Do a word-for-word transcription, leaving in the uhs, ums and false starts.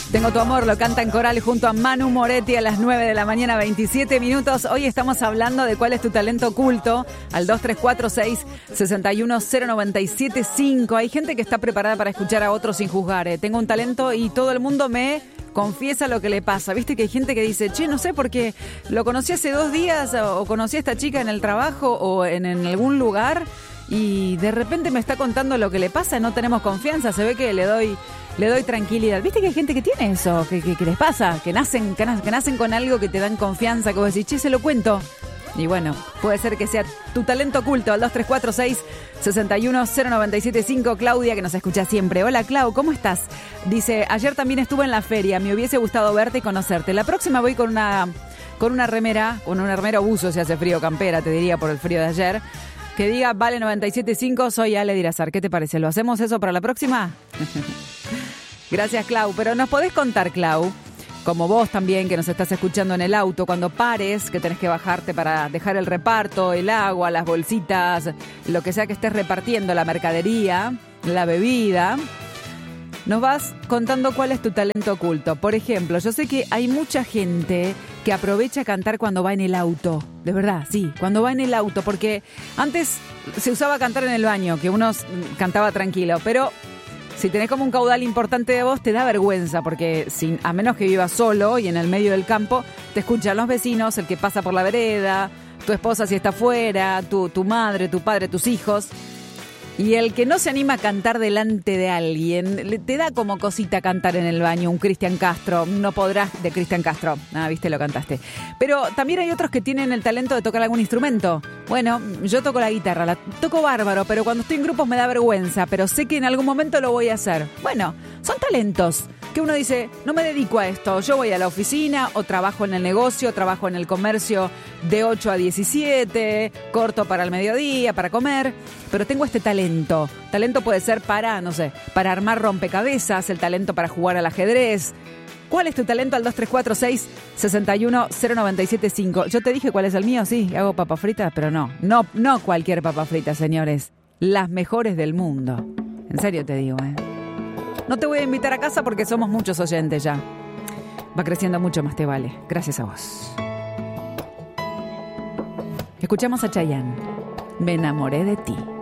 Tengo tu amor, lo canta en coral junto a Manu Moretti a las nueve de la mañana, veintisiete minutos. Hoy estamos hablando de cuál es tu talento oculto al dos tres cuatro seis, seis uno cero nueve siete cinco. Hay gente que está preparada para escuchar a otros sin juzgar. ¿eh? Tengo un talento y todo el mundo me confiesa lo que le pasa. Viste que hay gente que dice, che, no sé por qué lo conocí hace dos días o conocí a esta chica en el trabajo o en, en algún lugar y de repente me está contando lo que le pasa, no tenemos confianza, se ve que le doy... Le doy tranquilidad. ¿Viste que hay gente que tiene eso? Que, que, que les pasa, que nacen, que, nacen, que nacen con algo que te dan confianza, que vos decís, che, se lo cuento. Y bueno, puede ser que sea tu talento oculto al dos tres cuatro seis, seis uno cero nueve siete cinco. Claudia, que nos escucha siempre. Hola, Clau, ¿cómo estás? Dice, ayer también estuve en la feria, me hubiese gustado verte y conocerte. La próxima voy con una, con una remera, con una remera o buzo, si hace frío, campera, te diría, por el frío de ayer. Que diga, vale noventa y siete cinco, soy Ale Dirazar. ¿Qué te parece? ¿Lo hacemos eso para la próxima? Gracias, Clau. Pero nos podés contar, Clau, como vos también que nos estás escuchando en el auto, cuando pares, que tenés que bajarte para dejar el reparto, el agua, las bolsitas, lo que sea que estés repartiendo, la mercadería, la bebida, nos vas contando cuál es tu talento oculto. Por ejemplo, yo sé que hay mucha gente que aprovecha a cantar cuando va en el auto. De verdad, sí, cuando va en el auto, porque antes se usaba cantar en el baño, que uno cantaba tranquilo, pero... Si tenés como un caudal importante de voz, te da vergüenza, porque sin, a menos que vivas solo y en el medio del campo, te escuchan los vecinos, el que pasa por la vereda, tu esposa si está afuera, tu, tu madre, tu padre, tus hijos. Y el que no se anima a cantar delante de alguien, le, te da como cosita cantar en el baño, un Cristian Castro, no podrás, de Cristian Castro, ah, viste, lo cantaste. Pero también hay otros que tienen el talento de tocar algún instrumento. Bueno, yo toco la guitarra, la toco bárbaro, pero cuando estoy en grupos me da vergüenza, pero sé que en algún momento lo voy a hacer. Bueno, son talentos que uno dice, no me dedico a esto, yo voy a la oficina o trabajo en el negocio, trabajo en el comercio de ocho a diecisiete, corto para el mediodía, para comer, pero tengo este talento. Talento puede ser para, no sé, para armar rompecabezas, el talento para jugar al ajedrez. ¿Cuál es tu talento al dos tres cuatro seis, seis uno cero nueve siete cinco? Yo te dije cuál es el mío, sí, hago papas fritas, pero no, no, no cualquier papa frita, señores, las mejores del mundo. En serio te digo, ¿eh? No te voy a invitar a casa porque somos muchos oyentes ya. Va creciendo mucho, más te vale. Gracias a vos. Escuchamos a Chayanne. Me enamoré de ti.